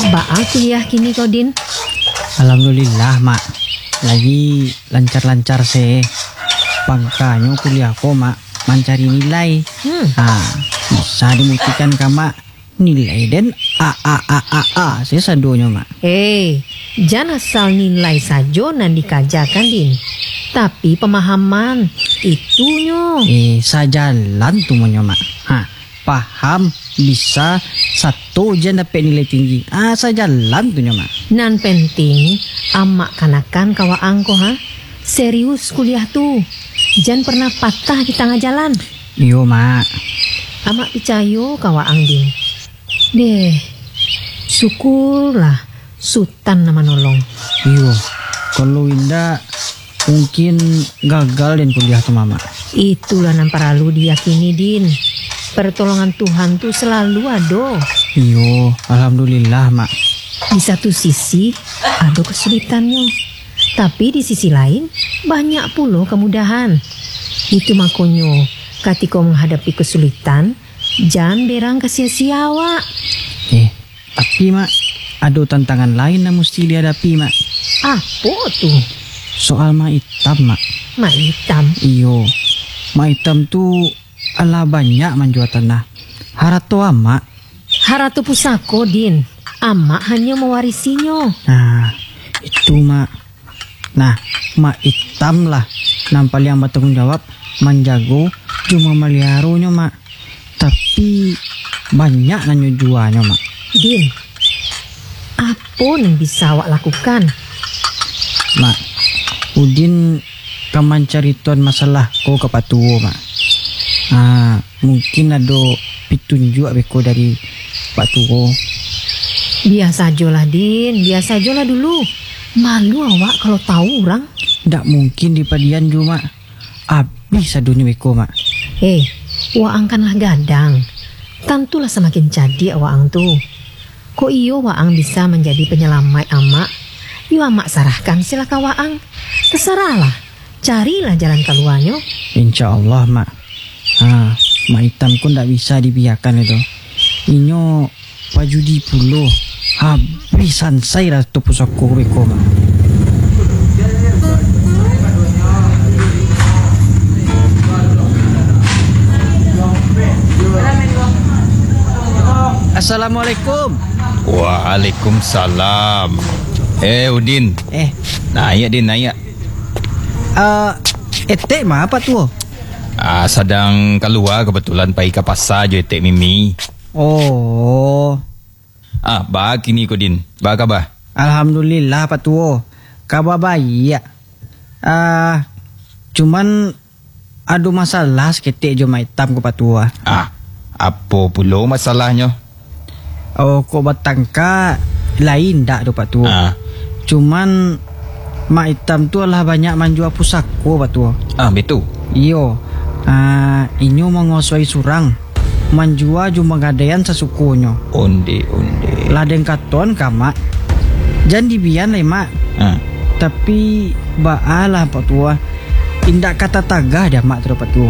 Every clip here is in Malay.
Baang kuliah kini kau Din? Alhamdulillah mak, lagi lancar-lancar sih. Pangkanya kuliahku mak mencari nilai. Bisa dibuktikan ke mak nilai dan A saya sadonya mak. Jangan asal nilai saja nan dikajakan Din, tapi pemahaman itunya. Sajalan tuh mak. Paham bisa satu ujian dapat nilai tinggi. Sajalan tuh mak. Nan penting amak kanakan kawaang ko serius kuliah tuh. Jangan pernah patah di tengah jalan. Iyo mak. Amak percaya kawaang Din. Deh, syukurlah Sultan nama nolong. Iyo, kalau indah mungkin gagal dan kuliah tuh mama. Itulah yang perlu diyakini Din. Pertolongan Tuhan tuh selalu ada. Iyo, alhamdulillah mak. Di satu sisi ada kesulitannya, tapi di sisi lain banyak pula kemudahan. Itu makanya ketika menghadapi kesulitan, jangan berang kesia-sia awak. Tapi mak, ada tantangan lain yang mesti dihadapi mak. Apa tuh? Soal mak hitam mak. Mak hitam? Iyo, mak hitam tuh ala banyak menjual tanah. Harato amak. Harato pusako Din. Amak hanya mewarisinya. Itu mak. Mak hitam lah nampak yang bertanggung jawab menjago cuma meliharunya mak. Tapi banyak nanya jualnya mak. Din, apa yang bisa awak lakukan? Mak, Udin kaman cari tuan masalah ko kepatuo mak. Mungkin ada petunjuk beko dari Pak Tuo. Biasa aja lah Din, biasa aja lah dulu. Malu awak kalau tahu orang. Ndak mungkin di padian juga mak. Habis adunya beko mak. Waang kanlah gadang. Tentulah semakin jadi waang tuh. Kok iyo waang bisa menjadi penyelamat amak? Yo amak sarahkan silakan waang. Terserahlah, carilah jalan keluarnya. Insya Allah mak. Mak hitam pun ndak bisa dibiarkan itu. Inyo pajudi pulo. Habisan saya ratu pusako beko mak. Assalamualaikum. Waalaikumsalam. Udin. Naya Din, naya. Etek mah apa tuh? Sedang keluar kebetulan pergi ke pasar je etek Mimi. Oh. Bah kini ko Din. Bah kabar? Alhamdulillah Pak Tuo. Kabar baik ya. Cuman ada masalah seketik je mak hitam ke Pak Tuo. Apa pula masalahnya? Kok batangka lain dak do Pak Tuo. Cuman mak hitam tu lah banyak menjual pusako Pak Tuo. Betul. Iyo. Inyo mengosoi surang. Menjual cuma gadaian sesukunya. Onde. Ladeng katon kamak. Jangan dibian lah mak. Tapi baalah Pak Tuo. Indak kata tagah dah mak terus Pak Tuo.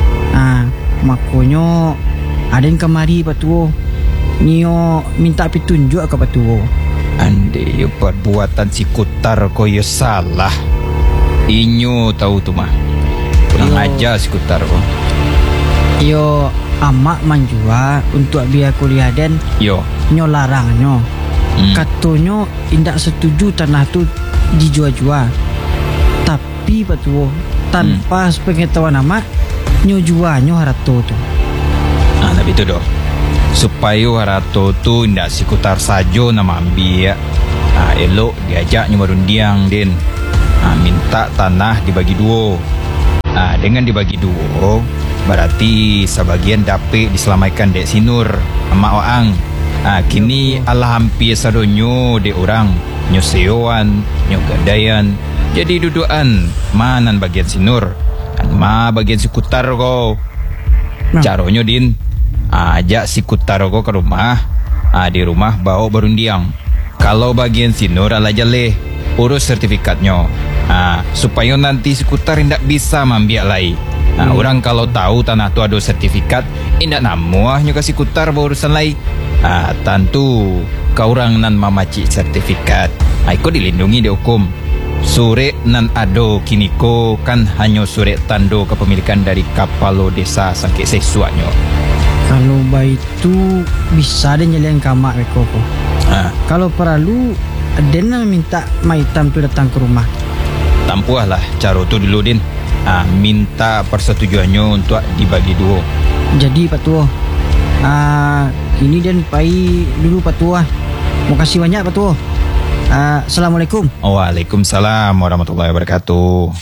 Makonyo ada yang kemari Pak Tuo. Nio minta petunjuk ke Pak Tuo. Ande yo perbuatan si Kutar koyo salah. Inyo tahu tu mah. Kurang ajar si Kutar ko. Yo amak menjual untuk biaya kuliah dan nyo larangnya. Katonyo indak setuju tanah tu dijual-jual. Tapi Pak Tuo tanpa pengetahuan amak nyo jualnya harato tu. Tapi tu doh. Supaya harato tu indak si Kutar sajo nama ambil. Elok diajaknya merundiang Din. Minta tanah dibagi dua. Dengan dibagi dua berarti sebagian dapat diselamatkan dek sinur amak waang. Kini Allah hampir sadonyo dek orang nyoseoan, nyogadayan. Jadi duduan manan bagian sinur. Ma bagian si Kutar ko. Caronyo Din. Ajak si Kutar ko ke rumah. Di rumah bawa berundiang. Kalau bagian sinur ala jaleh urus sertifikatnya. Supaya nanti si Kutar tidak bisa mambiak lagi. Orang kalau tahu tanah tu ada sertifikat, indak namuahnya kasih Kutar berurusan lain. Tentu kau orang nan mamaci sertifikat. Kau dilindungi di hukum. Surat nan ado kini ko kan hanya surat tanda kepemilikan dari kapalo desa sangkit sesuatnya. Kalau baik tu bisa dia nyalain kamak mereka ko. Kalau perlu dia nak minta Mak Hitam tu datang ke rumah. Tampuahlah cara tu dulu Din. Minta persetujuannya untuk dibagi dua. Jadi Pak Tua, ini Dan pai dulu Pak Tua. Terima kasih banyak Pak Tua. Assalamualaikum. Waalaikumsalam warahmatullahi wabarakatuh.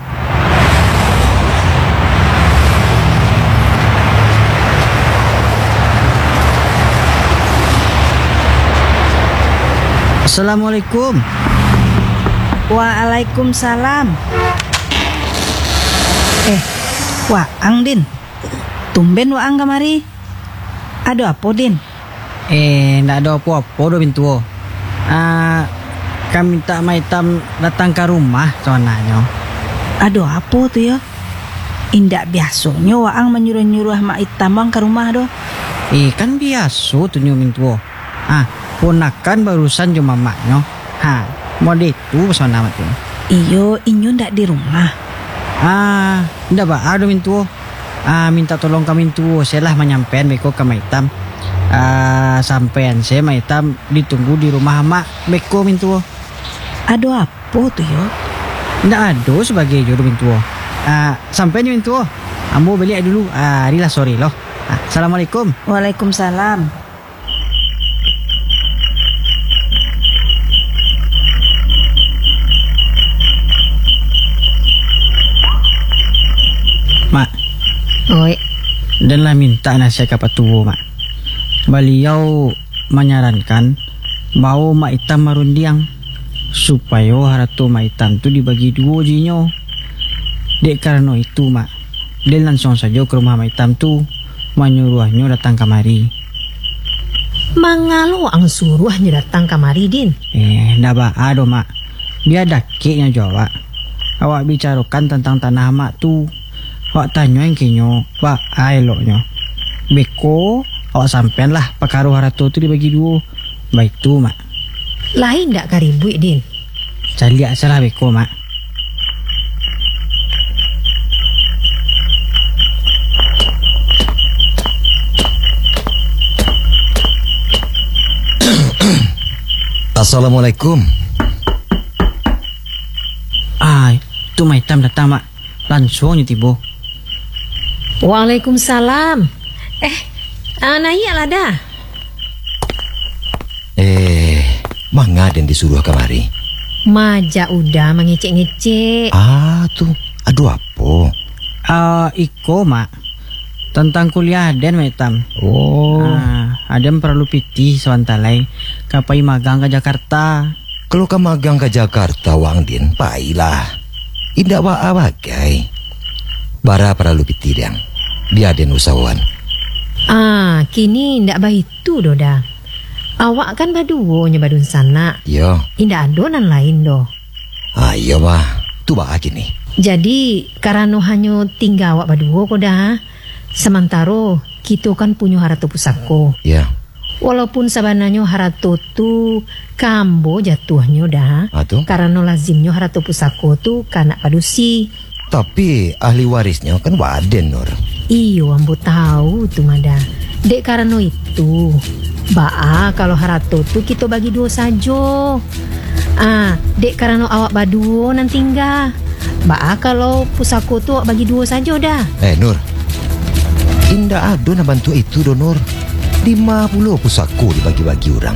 Assalamualaikum. Waalaikumsalam. Waang Din. Tumben Waang kamari. Ada apa Din? Ndak ada apa-apa dah Bintu. Kami minta Mak Hitam datang ke rumah sebenarnya. Ada apa tu ya? Indak biasanya Waang menyuruh-nyuruh Mak Hitam ke rumah doh. Kan biasa tu nyo Bintu. Ponakan barusan je mamaknya. Mau itu pesona mat tu. Iyo, inyo ndak di rumah. Ndak ba ada Bintu. Minta tolong kami tu. Saya lah menyampaikan beko ke Mak Hitam. Sampean saya Mak Hitam ditunggu di rumah mak beko Bintu. Ada apa tu ya? Ndak ada sebagai jodoh Bintu. Sampean Bintu. Ambo balik dulu. Rilah sorry loh. Assalamualaikum. Waalaikumsalam. Mak. Oi. Dan lah minta nasihat ke Pak Tua, Mak. Beliau menyarankan bawa Mak Hitam marundiang supaya harta Mak Hitam tu dibagi dua jinyo. Dek karena itu, Mak, dia langsung saja ke rumah Mak Hitam tu menyuruhnya datang kamari. Mangalo ang suruhnya datang kamari Din? Ndak ba ado Mak. Dia dakiknya jawab. Awak bicarakan tentang tanah Mak tu. Awak tanya yang kinyo, Pak, eloknya. Beko, awak sampean lah perkara harta tu dibagi dua. Baik tu, Mak. Lain ndak karibui Din? Caliak salah beko, Mak. Assalamualaikum. Tu Mak Hitam datang, Mak. Langsung tiba. Waalaikumsalam. Naik lah dah. Mangga Den disuruh kemari. Maja udah mengecek-ngecek. Tu. Aduh apa? Iko, Mak. Tentang kuliah Den Mak Hitam. Adem perlu pitih sewantalai kapai magang ke Jakarta. Kalau ka magang ke Jakarta Wang Den, pailah. Indak wa bagai. Bara perlu pitih Den. Dia Den usahawan. Kini ndak baik tu doda. Awak kan baduo nyebadun sana. Yo. Indak adonan lain doh. Iya mah. Tu bah gini. Jadi karena hanya tinggal awak baduo ko dah. Sementara kita kan punya harta pusako. Ya. Walaupun sabananya harta tu kambo jatuhnya dah. Karena lazimnya harta pusako tu kanak padusi. Tapi ahli warisnya kan Waden Nur. Iyo ambo tahu tu mada. Dek karena itu kalau harta tu kita bagi dua saja. Dek karena awak baduo nanti enggak. Kalau pusako tu awak bagi dua saja dah. Nur, indah ada nak bantu itu do Nur. 50 pusako dibagi-bagi orang.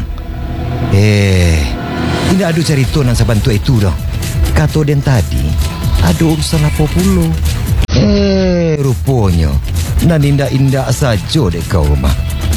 Indah ada cerita nak bantu itu dah. Kata Den tadi ada urusan apa pula. Rupanya nan indah-indah saja dek kau rumah.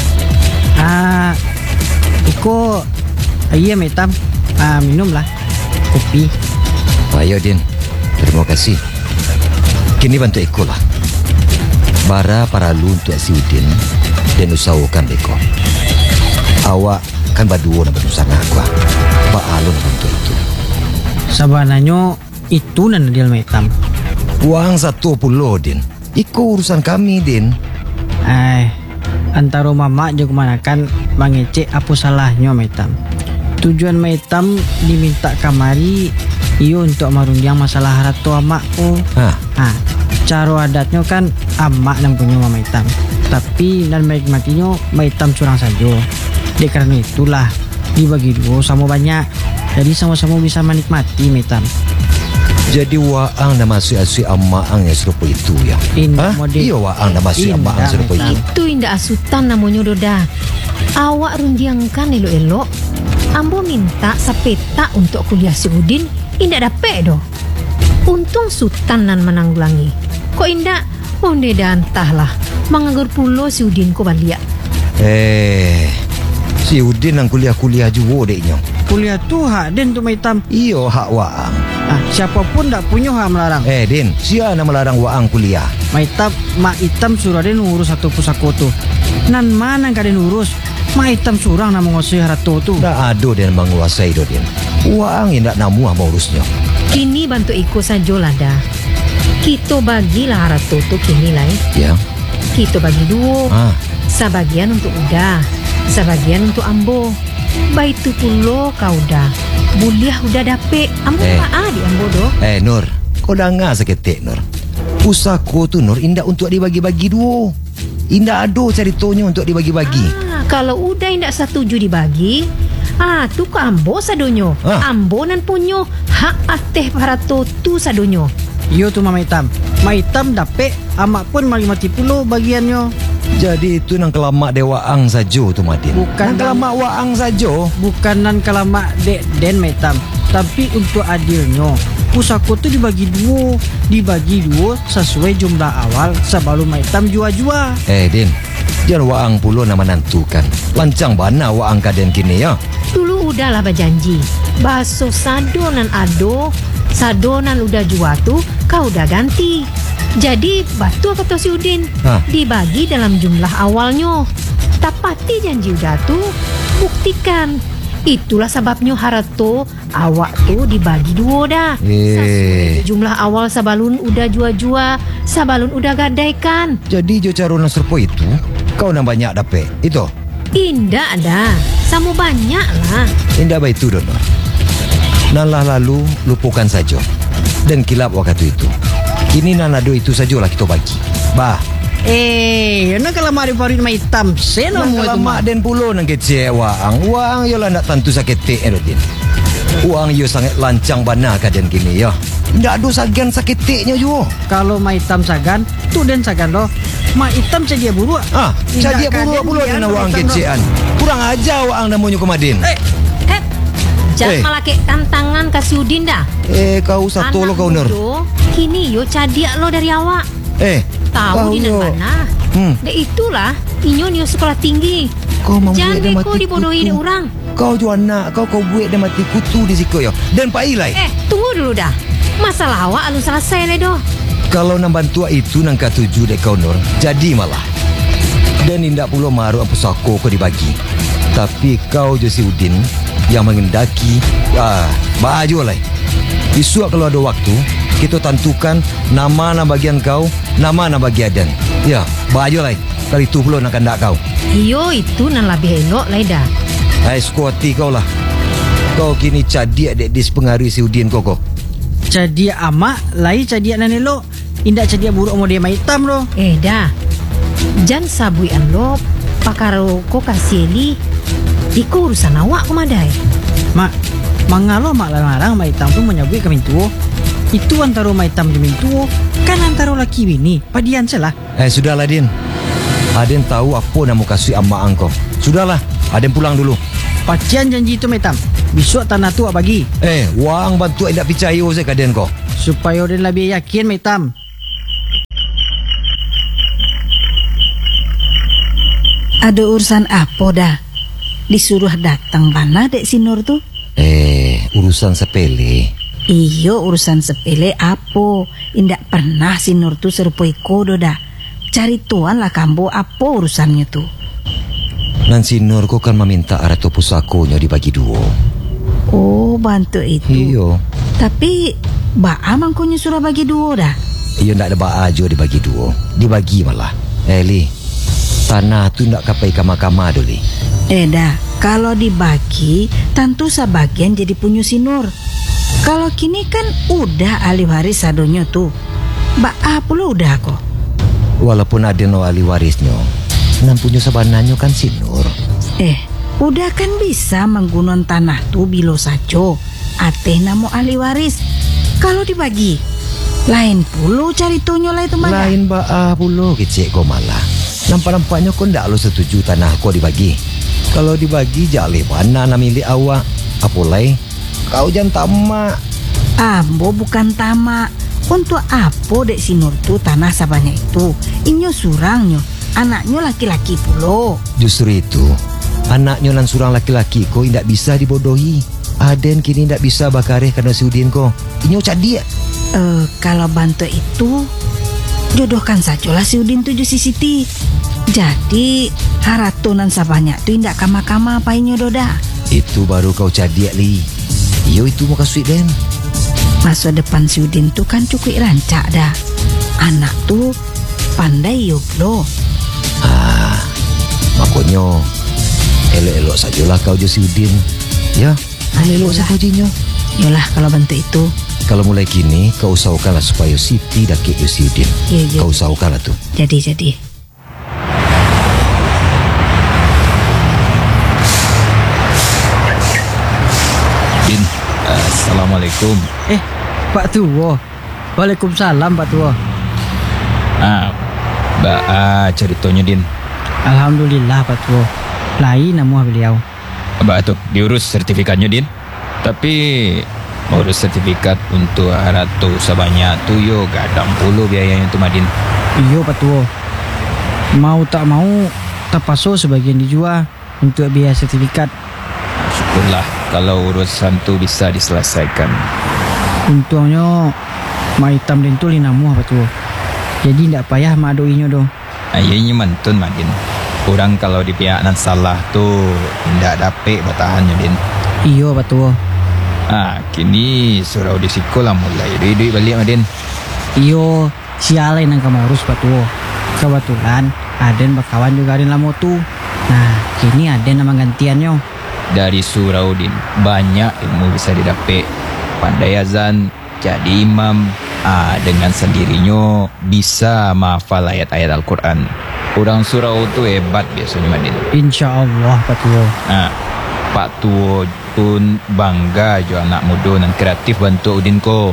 Iko ayam Mak Hitam. Minumlah kopi. Ayo Den, terima kasih. Kini bantu Iko lah. Bara paralu untuk si Udin dan usahakan beko. Awak kan berdua nak berusaha aku. Pak Alun bantu itu. Sabananya itu nan dia Mak Hitam. Uang 10 Din. Iko urusan kami Din. Antara mama je kemanakan mengecek apa salahnya Maitam. Tujuan Maitam diminta kamari iyo untuk marundiang masalah harato amak ko. Cara adatnya kan amak yang punya Maitam. Tapi dan baik matinya Maitam curang saja. Dek karena itulah dibagi dua sama banyak. Jadi sama-sama bisa menikmati Maitam. Jadi waang dah masuk asui amak ang yang serupa itu ya. Iya waang dah masuk amak ang serupa itu. Itu indah asutan namanya Doda. Awak rundiangkan elok-elok. Ambo minta sepeta untuk kuliah si Udin, indah dapet doh. Untung sultan nan menanggulangi. Kok indah? Onde dah entahlah. Menganggur pulo si Udin ko balik. Si Udin nang kuliah-kuliah juga deknya. Kuliah tu hak Den tu Maitam. Iyo hak waang. Siapapun tak punya hak melarang. Din, siapa nak melarang waang kuliah? Maitam, Mak Itam suruh Den urus satu pusako tu. Nan mana kaden urus? Mak Itam surang nak menguasai harato tu. Dah ada Den menguasai do Den. Waang indak namuah mengurusnya. Kini bantu ikut saja lah dah. Kita bagilah harato tu kini lah. Ya. Kita bagi dua. Sebagian untuk Uda, sebagian untuk Ambo. Baik tu pulo kau dah. Buliah udah dapet. Ambo di Ambo doh. Nur, kau dengar seketik Nur. Pusako tu Nur indak untuk dibagi-bagi dua. Indak ada ceritanya untuk dibagi-bagi. Kalau udah indak setuju dibagi, tu ke Ambo sadonyo. Ambo nan punyo hak ateh harato tu sadonyo. Yo tu Maitam. Maitam dapet amak pun mati pulo bagiannya. Jadi itu nang kelamak dewaang saja tu Madin. Bukan nang kelamak waang saja. Bukan nan kelamak dek Den Maitam. Tapi untuk adilnya pusako tu dibagi dua sesuai jumlah awal sebelum Maitam jua-jua. Din, jangan waang pulo nama nantukan. Lancang bana waang kaden kini ya. Dulu udahlah berjanji. Baso sadonan ado, sadonan udah jua tu kau udah ganti. Jadi batu kata si Udin dibagi dalam jumlah awalnya. Tapati janji udah tu buktikan. Itulah sebabnya harato awak tu dibagi dua dah. Sesuai jumlah awal sabalun udah jua-jua, sabalun udah gadaikan. Jadi jo carona serpo itu kau nak banyak dapat itu? Indah dah, sama banyak lah. Indah baik itu Donor. Nalah lalu lupakan saja dan kilap waktu itu. Ini nanado itu sajalah kita bagi. Nak kalau mak diparit Maitam, seno mu itu mak den pulo nang kecek waang. Waang yo lah nak tentu sakit Erodin. Waang yo sangat lancang bana kaden kini ya. Ndak ada sagan sakitiknya jo. Kalau Maitam sagan, tu den sagan loh. Mak Itam cadia buruk. Cadia buruk pula dengan waang kecekan. Kurang aja waang namanya Komadin. Jangan malah kek tantangan kasih Udin dah. Kau satu lo kau Nur. Kini yo cadia lo dari awak. Tahu di mana? Dan itulah inyo sekolah tinggi. Kau jangan beko dibodohi dek orang. Kau jual anak kau buat dia mati kutu di siku yo. Dan Pak Ilai. Tunggu dulu dah. Masalah awak alun selesai le doh. Kalau nang bantu itu nang katuju dek kau Nur. Jadi malah. Dan indak pulo maru apa sako kau dibagi. Tapi kau Josi Udin yang mengendaki baju lah. Besok kalau ada waktu kita tentukan nama bagian kau, nama bagi Adan. Ya, baju lah. Kali itu pula nak kandak kau. Iyo itu nan lebih elok lah dah. Skuati kau lah. Kau kini cadia dek dispengaruhi si Udin kau. Cadia amak, lai cadia nan elok. Indak cadia buruk mau dia Maitam loh. Dah. Jan sabui anlop pakaro ko kasili. Iko urusan awak kemadai. Mak, mangalo mak larang Maitam tu menyabui kami tu. Itu antara Maitam di mintu, kan antara laki bini. Padian salah. Sudahlah Din. Aden tahu apa nak kasih amak angkau. Sudahlah, Aden pulang dulu. Pacian janji itu Maitam. Besok tanah tu bagi. Wang bantu indak percaya saya ke Aden kau. Supaya Aden lebih yakin Maitam. Ada urusan apa dah? Disuruh datang mana dek si Nur tu? Urusan sepele. Iyo urusan sepele apa? Indak pernah si Nur tu serupoi kodo dah. Cari tuan lah kambo apa urusannya tu. Nanti Nur kau kan meminta arato pusakonya dibagi dua. Oh bantu itu. Iyo. Tapi Ba'a mangkonya suruh bagi dua dah. Iyo ndak ada Ba'a jo dibagi dua. Dibagi malah. Li. Tanah tu nak kapai kama-kama dulu. Dah, kalau dibagi tentu sebagian jadi punya si Nur. Kalau kini kan udah ahli waris sadonyo tuh. Mbak pula udah kok. Walaupun ada no ahli warisnya, nan punya sabanannya kan si Nur. Udah kan bisa menggunung tanah tuh bilo sajo. Ateh namo ahli waris. Kalau dibagi, lain puluh cari tonyo lah itu mana? Lain puluh kecik kok malah. Nampak-nampaknya kau ndak lo setuju tanah kau dibagi. Kalau dibagi jale mana na milik awak. Apolai kau jangan tamak. Ambo bukan tamak. Untuk apa dek si Nur tuh tanah sabanyak itu? Inyo surangnyo, anaknya laki-laki pulo. Justru itu, anaknya nan surang laki-laki kau tidak bisa dibodohi. Aden kini tidak bisa bakareh karena si Udin kau. Inyo cadia. Kalau bantu itu, jodohkan sajalah si Udin tujuh si Siti. Jadi haratunan sabanyak tuh tidak kama-kama apa inyo doda. Itu baru kau cadia li. Iyo itu mau kasih Den. Masa depan si Udin tuh kan cukup rancak dah. Anak tuh pandai yo bro. Makanya elok-elok sajalah kau jo si Udin. Ya, elok saja jinyo. Yolah kalau bantu itu. Kalau mulai kini kau usahakanlah supaya Siti dakik jo si Udin. Iya. Kau usahakanlah tuh. Jadi. Din, assalamualaikum. Pak Tuwo. Waalaikumsalam Pak Tuwo. Mbak ceritanya Din. Alhamdulillah Pak Tuwo. Lain nama beliau. Mbak tuh diurus sertifikatnya Din. Tapi urus sertifikat untuk ratu sebanyak tuh yo gadang puluh biayanya tuh Madin. Iya Pak Tuwo. Mau tak mau terpaksa sebagian dijual untuk biaya sertifikat. Syukurlah kalau urusan tuh bisa diselesaikan. Untungnya mak hitam dan tu linamu Pak Tuwo. Jadi tidak payah mak doinya dong. Ayahnya mantun Madin. Orang kalau di pihak nan salah tuh tidak dapet batahannya Din. Iya Pak Tuwo. Kini surau di sekolah mulai duit balik Madin. Iyo sialai nang kamu urus Pak Tuwo. Kebetulan Aden bakawan juga Aden lamo tu. Nah kini Aden nama gantiannya. Dari surau Din banyak ilmu bisa didapat. Pandai azan, jadi imam, dengan sendirinya bisa menghafal ayat-ayat Al-Quran. Orang surau tu hebat biasanya Madin. Insya Allah Pak Tuwo. Pak Tuwo pun bangga jo anak muda dan kreatif bantu Udin ko.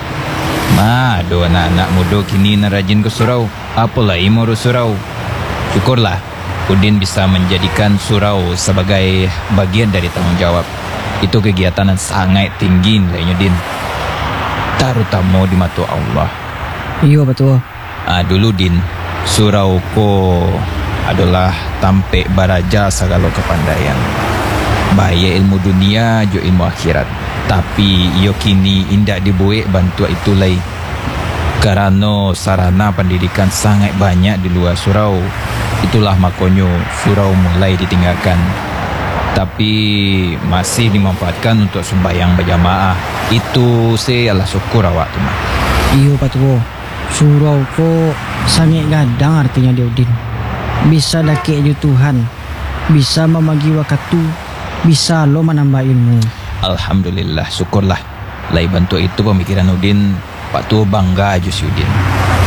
Do anak-anak muda kini nan rajin ke surau. Apalah mau surau. Syukurlah Udin bisa menjadikan surau sebagai bagian dari tanggung jawab. Itu kegiatan yang sangat tinggi nilainya Din. Terutama di mata Allah. Iya betul. Dulu Din, surau ko adalah tampek baraja segala kepandaian. Bahaya ilmu dunia jo ilmu akhirat. Tapi yo kini indak dibuat bantu itu lagi. Karena sarana pendidikan sangat banyak di luar surau. Itulah makanya surau mulai ditinggalkan. Tapi masih dimanfaatkan untuk sembahyang berjamaah. Itu saya adalah syukur awak tu mah. Iyo Pak Tuwo. Surau ko sangat gadang artinya dia Udin. Bisa dakik ju Tuhan. Bisa membagi waktu. Bisa lo menambah ilmu. Alhamdulillah, syukurlah. Lai bantu itu pemikiran Udin. Pak Tuwo bangga aja si Udin.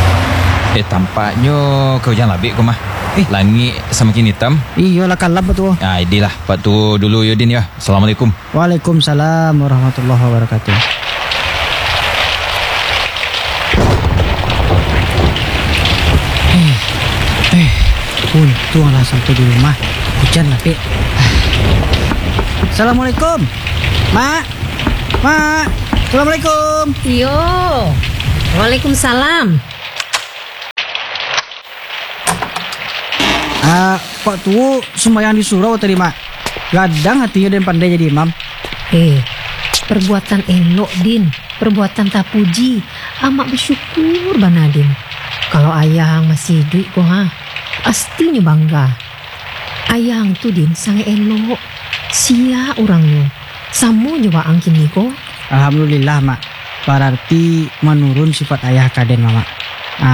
Tampaknya kau jangan labik kau mah. Langit semakin hitam. Iya lah kalap Pak Tuwo. Inilah Pak Tuwo dulu Udin ya. Assalamualaikum. Waalaikumsalam warahmatullahi wabarakatuh. Untunglah sampai di rumah. Hujan lah Pik. Assalamualaikum. Mak. Assalamualaikum. Yo. Waalaikumsalam. Pak Tuwo sembahyang di surau tadi Mak. Gadang hatinya dan pandai jadi imam. Perbuatan elok Din. Perbuatan tak puji. Amak bersyukur Bana Din. Kalau ayang masih hidup kok pastinya bangga. Ayang tu Din sangat elok. Sia orangnya. Sama juga angkin ni kok. Alhamdulillah Mak. Berarti menurun sifat ayah kaden Mama.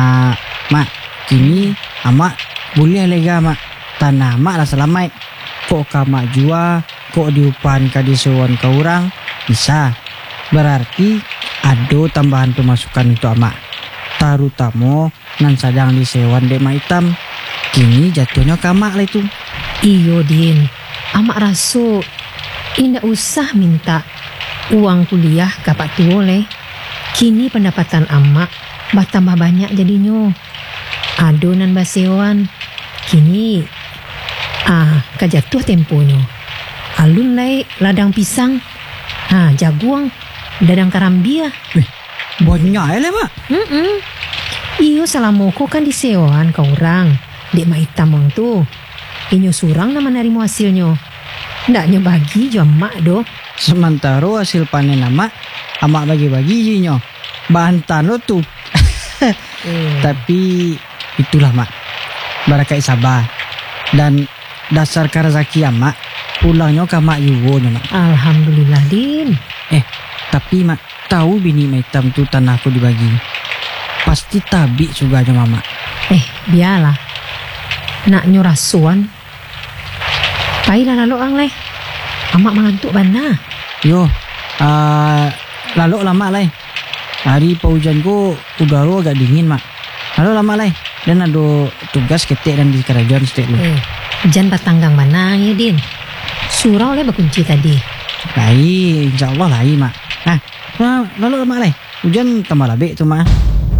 Mak, kini Amak boleh lega Mak. Tanah Mak lah selamat. kok kamak jua, kok diupahan ka disewan ka orang, bisa. Berarti ada tambahan pemasukan untuk amak. Terutama nan sadang disewan dek mak hitam. Kini jatuhnya kamak lah itu. Iyo Din, amak raso indak usah minta uang kuliah ke Pak Tuo le. Kini pendapatan amak bertambah banyak jadinya. Adonan basewan kini kajatuh temponya. Alun lai ladang pisang, jaguang, dadang karambia. Banyak lah mak. Iyo salamoko kan disewan ke orang. Dek mak hitam orang tu. Inyo surang nama nerimo hasilnya. Ndaknya bagi jo mak do. Sementara hasil panen amak bagi-bagi jinyo. Bahan tanah tu. Tapi itulah mak. Barakai sabar. Dan dasar rezeki amak pulangnya ke mak yuwo mak. Alhamdulillah Din. Tapi mak tahu bini mak hitam tu tanah aku dibagi. Pasti tabi juga aja mama. Biarlah. Nak nyorasuan. Pailah lalu ang leh. Amak mengantuk bana. Yo, lalu lama lah. Hari paujan ku udara agak dingin mak. Lalu lama lah. Dan ada tugas ketik dan di kerajaan setiap lu. Jangan patanggang bana ya Din. Surau leh berkunci tadi. Lai, insyaallah lai mak. Lalu lama lah. Hujan tambah labik tu mak.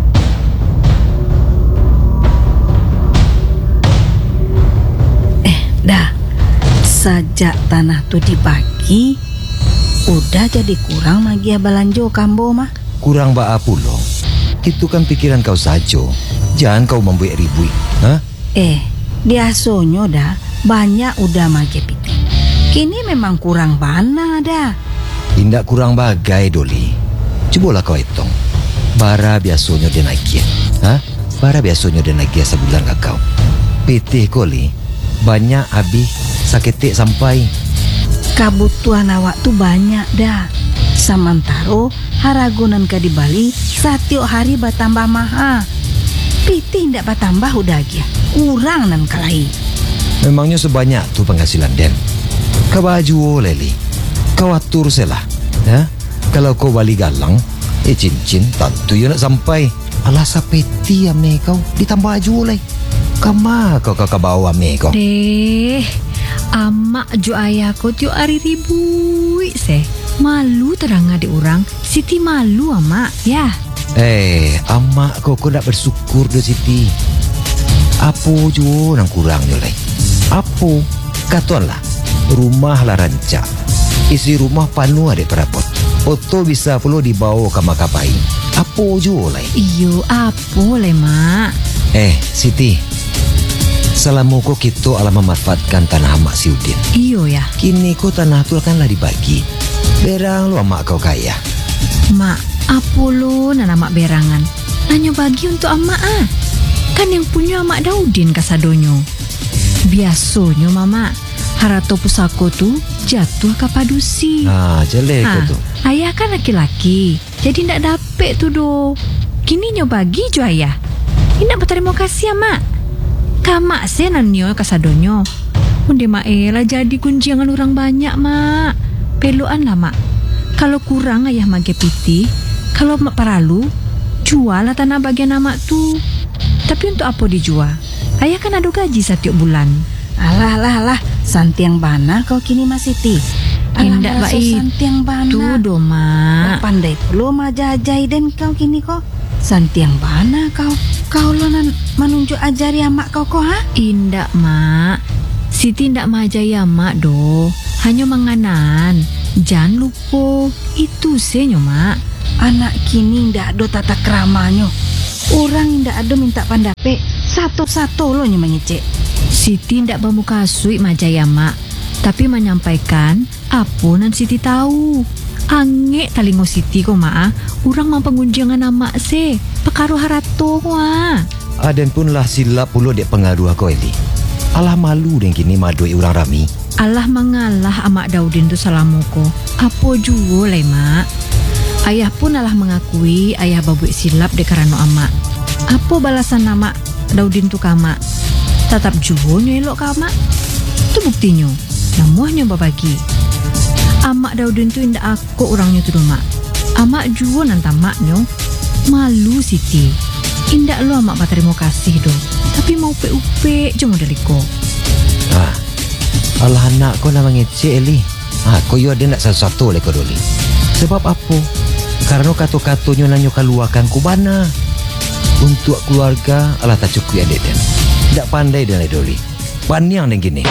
Dah, sejak tanah tu dibagi, udah jadi kurang magia balanjo kambo mah. Kurang ba pulo. Itu kan pikiran kau saja. Jangan kau membuat ribut. Biasanya dah banyak udah magia piti. Kini memang kurang bana dah. Tidak kurang bagai Doli. Cobalah kau hitung. Bara biasanya dia naikin. Bara biasanya dia naikin sebulan ke kau. Pitih koli banyak habis saketik sampai. Kebutuhan awak tuh banyak dah. Samantaro haragunan ka di Bali setiap hari bertambah mahal. Piti ndak bertambah udah aja. Kurang nan kalai. Memangnya sebanyak tuh penghasilan Den. Kau baju leli. Kau atur selah. Kalau kau balik galang, cincin tentu ya nak sampai. Alah sapeti ame kau ditambah baju leh. Kama kau bawa ame kau. Amak jo ayahku tiap hari ribui malu terang di orang. Siti malu amak ya. Amak kau nak bersyukur do Siti. Apa jo nang kurang jo leh. Apa katuan lah. Rumah lah rancak. Isi rumah penuh adik perapot. Oto bisa perlu dibawa ke makapai. Apa jo leh. Iyo apa leh mak. Siti. Selama kau kita alam memanfaatkan tanah amak si Udin. Iyo ya. Kini kau tanah tu akanlah dibagi. Berang lu amak kau kaya. Mak, apa lo nana mak berangan? Nanya bagi untuk amak Kan yang punya amak Daudin kasadonyo. Biasanya mama harato pusako tu jatuh ke padusi. Jelek kau tu. Ayah kan laki-laki, jadi ndak dapet tu do. Kini nyo bagi jo ayah. Indak berterima kasih mak. Kamak senanyo kasadonyo. Unde mak lah jadi kunjiangan orang banyak mak. Peluan lah mak. Kalau kurang ayah mage piti, kalau mak paralu, jual lah tanah bagian amak tu. Tapi untuk apa dijual? Ayah kan ada gaji setiap bulan. Alah, santiang bana kau kini masih ti. Indak baik. Santiang bana. Tu do mak. Pandai puluh majajai dan kau kini kau. Santiang bana kau. Kau lo menunjuk ajari amak kau Indak mak. Siti ndak majaya mak do. Hanya menganan. Jangan lupa. Itu senyo mak. Anak kini ndak ada tata keramanya. Orang ndak ada minta pandape. Satu-satu lo mengecek. Siti ndak bermuka suik majaya mak. Tapi menyampaikan apa nan Siti tahu. Angek talingo Siti ko mak. Urang mempengunjangan amak Pekaruh harato ko Aden pun lah silap puluh dek pengaruh aku ini. Alah malu dan kini madui orang rami. Allah mengalah amak Daudin tu salamoko. Apa juo le mak. Ayah pun alah mengakui ayah babuik silap dek karano amak. Apa balasan amak Daudin tu kamak. Tetap juo nyo elok kamak. Tu buktinya. Namuahnya babagi. Amak Daudun tu indak aku orangnya tu mak. Amak jua nanti maknyo. Malu Siti. Indak lo amak berterima kasih do. Tapi mau upe-upe je model iko. Allah anak kau nak mengecek Eli. Kau yo ada nak sesuatu le kau doli. Sebab apa? Karena kata-katanya nanyo keluarkan ku bana. Untuk keluarga Allah tak cukup adik dan. Tak pandai dan doli. Paniang dan gini.